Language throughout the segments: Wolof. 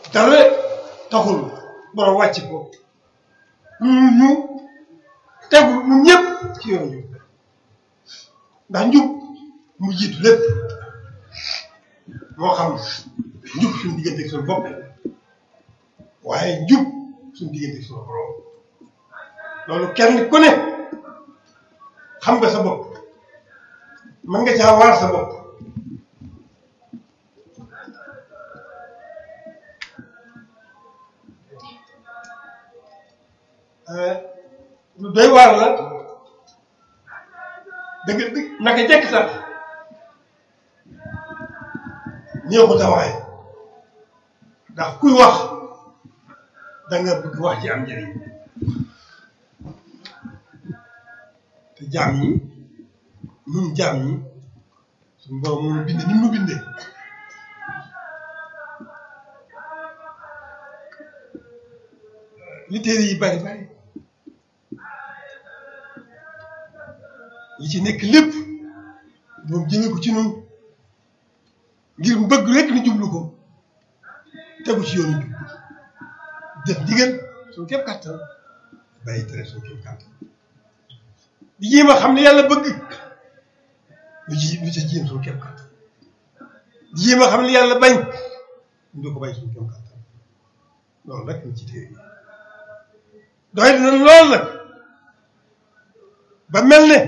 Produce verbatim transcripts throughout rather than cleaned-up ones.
dara taxul borom wàcc ko ñu ñu tegu ñun ñëpp ci yoon njub ndax njub mu jiitu lépp moo xam njub suñu diggante ak suñu bopp waaye njub suñu diggante ak suñu borom loolu kenn ku ne xam nga sa bopp mën nga caa waar sa bopp lu doy waar la dëgg dëgg naka jekk sax néexu tawaay ndax kuy wax da nga bëgg wax ci am njëriñ te jaam ñi ñun jaam ñi suñu borom moom bind ni mu bindee li téere yi bari bari li ci nekk lépp moom jëmee ko ci noonu ngir mu bëgg rek ni jublu ko tegu ci yoonu jub def ndigal suñu képp kàttan bàyyi tere suñu képp kàttan di jéem a xam ne yàlla bëgg lu ci lu ca jéem suñu képp kàttan di jéem a xam ne yàlla bañ ñu do ko bàyyi suñu képp kàttan loolu rek ñu ci téere yi doy dina lool nag ba mel ne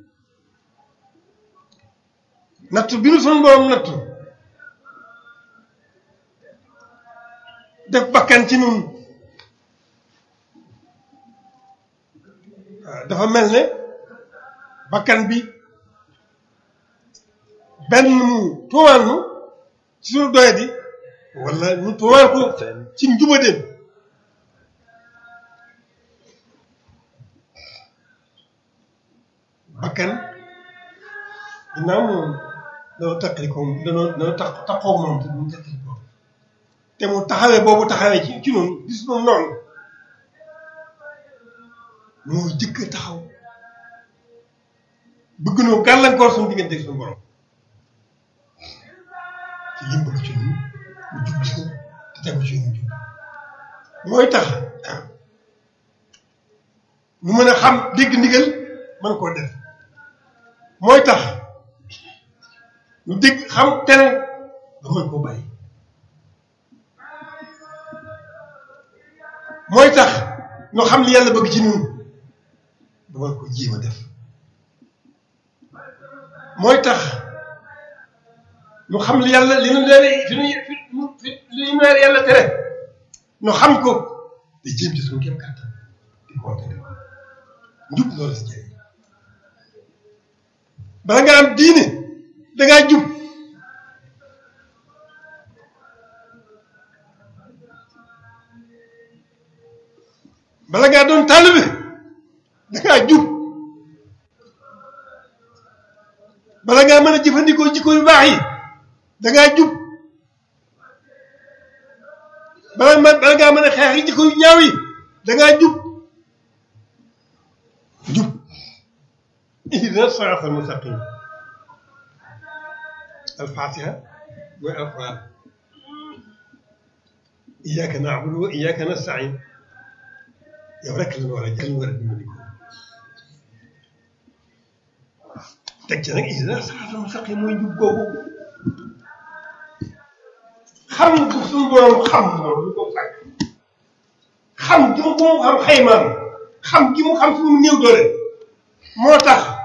nattu bi nu suñu borom nattu def bakkan ci nun dafa mel ne bakkan bi benn mu tuumaal nu ci suñu doyadi wala ñu tuumaal ko ci njubadeen bakkan ginnaaw moom danoo taqali ko danoo danoo tax taxoo moom te duñ taqali ko te mu taxawee boobu taxawee ci ci noonu gis noonu noonu moo jëkk taxaw bëgg noo gàllankoor suñu diggante ak suñu borom ci lim bëgg ci ñun mu jublu ko te tegu ci yoonu jub mooy tax ñu mën a xam dégg ndigal mën koo def mooy tax ñu dégg xam tere ba mën koo bàyyi mooy tax ñu xam li yàlla bëgg ci ñun ba mën ko jéem a def mooy tax ñu xam li yàlla li ñu leere fi ñu fi li ñu leere yàlla tere ñu xam ko te jéem ci suñu kéem kàttan di ko tere njub loolu si jëriñ bala nga am diine dangaa jub bala ngaa doon taalibe dangaa jub bala ngaa mën a jëfandikoo jikko yu baax yi dangaa jub bala bala ngaa mën a xeex yi jikko yu ñaaw yi dangaa jub jub ihdina siraatal mustaqiim alfaatiha mooy alquran iyyaaka na'budu wa iyyaaka nasta'iin yow rek la ñu war a jël war a dimbali ko teg ci nag ihdina siraatal mustaqiim mooy jub googu xam nga suñu borom xam moom lu ko fàkk xam gi mu ko xam xaymaam xam gi mu xam suñu néew doole moo tax